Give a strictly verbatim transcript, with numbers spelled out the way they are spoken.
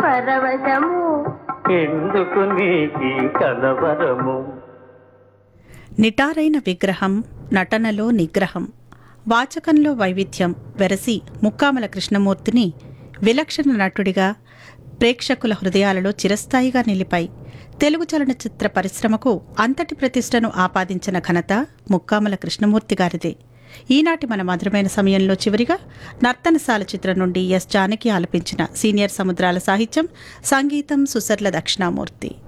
పరవశము ఎందుకు నీకి కలవరము. నిటారైన విగ్రహం, నటనలో నిగ్రహం, వాచకంలో వైవిధ్యం వెరసి ముక్కామల కృష్ణమూర్తిని విలక్షణ నటుడిగా ప్రేక్షకుల హృదయాలలో చిరస్థాయిగా నిలిపాయి తెలుగు చలనచిత్ర పరిశ్రమకు అంతటి ప్రతిష్టను ఆపాదించిన ఘనత ముక్కామల కృష్ణమూర్తి గారిదే. ఈనాటి మన మధురమైన సమయంలో చివరిగా నర్తనశాల చిత్రం నుండి ఎస్ జానకి ఆలపించిన సీనియర్ సముద్రాల సాహిత్యం, సంగీతం సుసర్ల దక్షిణామూర్తి.